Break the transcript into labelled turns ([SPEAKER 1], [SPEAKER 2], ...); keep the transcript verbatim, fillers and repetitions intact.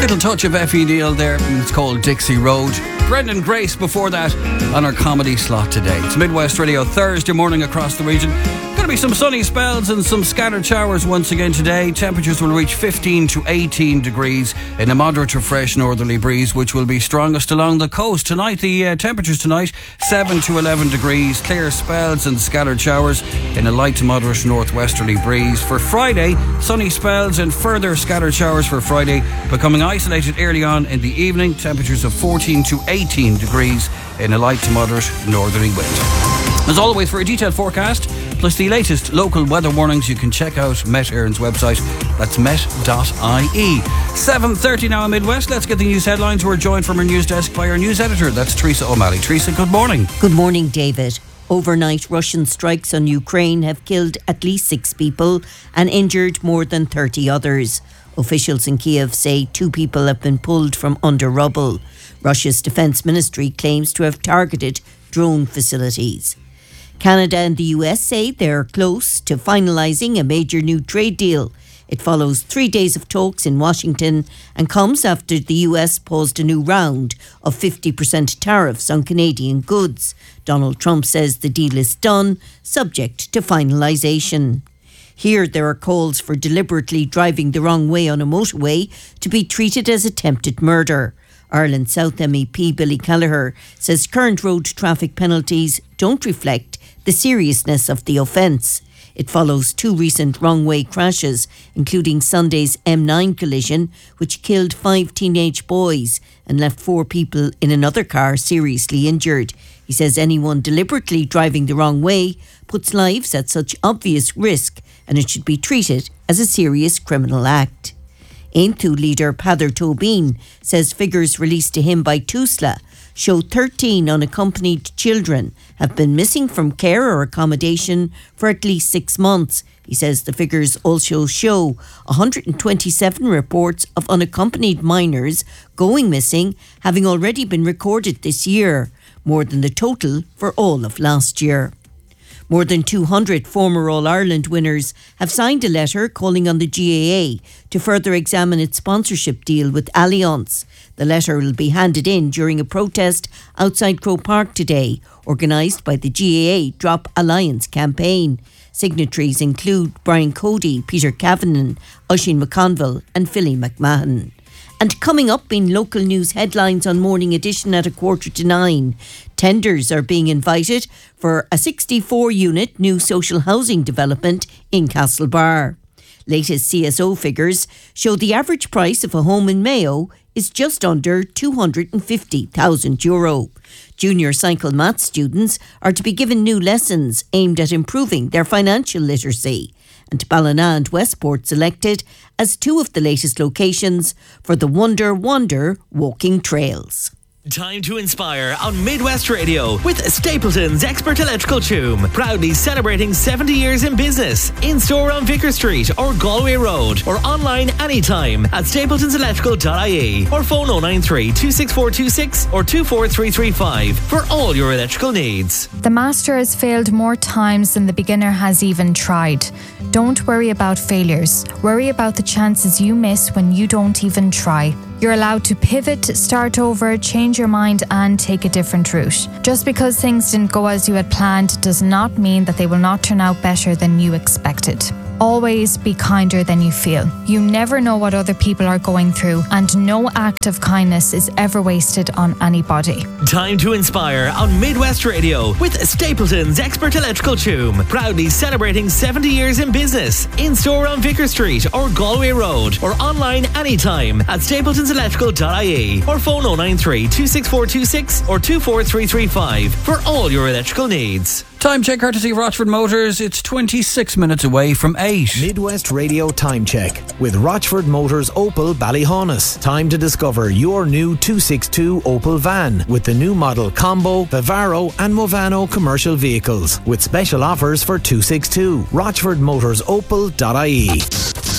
[SPEAKER 1] Little touch of Effie Neal there, and it's called Dixie Road. Brendan Grace before that on our comedy slot today. It's Midwest Radio Thursday morning across the region. Going to be some sunny spells and some scattered showers once again today. Temperatures will reach fifteen to eighteen degrees in a moderate to fresh northerly breeze, which will be strongest along the coast. Tonight, the uh, temperatures tonight, seven to eleven degrees. Clear spells and scattered showers in a light to moderate northwesterly breeze. For Friday, sunny spells and further scattered showers for Friday, becoming isolated early on in the evening. Temperatures of fourteen to eighteen degrees in a light to moderate northerly wind. As always, for a detailed forecast, plus the latest local weather warnings, you can check out Met Éireann's website. That's met dot I E. seven thirty now in Midwest. Let's get the news headlines. We're joined from our news desk by our news editor. That's Teresa O'Malley. Teresa, good morning.
[SPEAKER 2] Good morning, David. Overnight Russian strikes on Ukraine have killed at least six people and injured more than thirty others. Officials in Kiev say two people have been pulled from under rubble. Russia's defence ministry claims to have targeted drone facilities. Canada and the U S say they're close to finalising a major new trade deal. It follows three days of talks in Washington and comes after the U S paused a new round of fifty percent tariffs on Canadian goods. Donald Trump says the deal is done, subject to finalisation. Here there are calls for deliberately driving the wrong way on a motorway to be treated as attempted murder. Ireland South M E P Billy Kelleher says current road traffic penalties don't reflect the seriousness of the offence. It follows two recent wrong-way crashes, including Sunday's M nine collision, which killed five teenage boys and left four people in another car seriously injured. He says anyone deliberately driving the wrong way puts lives at such obvious risk, and it should be treated as a serious criminal act. Aontú leader Peadar Tóibín says figures released to him by TUSLA show thirteen unaccompanied children have been missing from care or accommodation for at least six months. He says the figures also show one hundred twenty-seven reports of unaccompanied minors going missing having already been recorded this year, more than the total for all of last year. More than two hundred former All-Ireland winners have signed a letter calling on the G A A to further examine its sponsorship deal with Allianz. The letter will be handed in during a protest outside Croke Park today, organised by the G A A Drop Alliance campaign. Signatories include Brian Cody, Peter Kavanagh, Oisin McConville and Philly McMahon. And coming up in local news headlines on Morning Edition at a quarter to nine, tenders are being invited for a sixty-four unit new social housing development in Castlebar. Latest C S O figures show the average price of a home in Mayo is just under two hundred fifty thousand euro. Junior cycle maths students are to be given new lessons aimed at improving their financial literacy. And Ballina and Westport selected as two of the latest locations for the Wonder Wander walking trails.
[SPEAKER 3] Time to inspire on Midwest Radio with Stapleton's Expert Electrical Tomb. Proudly celebrating seventy years in business. In store on Vicar Street or Galway Road, or online anytime at stapletons electrical dot I E, or phone oh nine three, two six four two six or two four three three five for all your electrical needs.
[SPEAKER 4] The master has failed more times than the beginner has even tried. Don't worry about failures. Worry about the chances you miss when you don't even try. You're allowed to pivot, start over, change your mind and take a different route. Just because things didn't go as you had planned does not mean that they will not turn out better than you expected. Always be kinder than you feel. You never know what other people are going through, and no act of kindness is ever wasted on anybody.
[SPEAKER 3] Time to inspire on Midwest Radio with Stapleton's Expert Electrical Tomb. Proudly celebrating seventy years in business. In store on Vicar Street or Galway Road, or online anytime at stapletons electrical dot I E, or phone oh nine three, two six four two six or two four three three five for all your electrical needs.
[SPEAKER 1] Time check courtesy of Rochford Motors. It's twenty-six minutes away from eight.
[SPEAKER 5] Midwest Radio Time Check with Rochford Motors Opel Ballyhaunis. Time to discover your new two sixty-two Opel van with the new model Combo, Vivaro and Movano commercial vehicles with special offers for two sixty-two. Rochford Motors Opel dot I E.